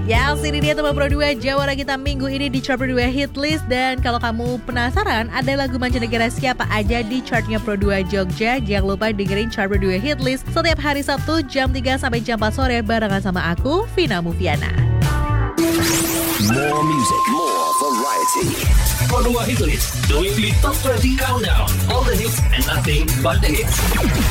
Ya, ini dia teman Pro 2 jawara kita minggu ini di chart Pro 2 Hit List. Dan kalau kamu penasaran ada lagu mancanegara siapa aja di chartnya Pro 2 Jogja, jangan lupa dengerin chart Pro 2 Hit List setiap hari Sabtu jam 3 sampai jam 4 sore barengan sama aku, Vina Mufiana. More music, more variety. Pro 2 Hit List, the weekly top 20 countdown. All the hits and nothing but the hits.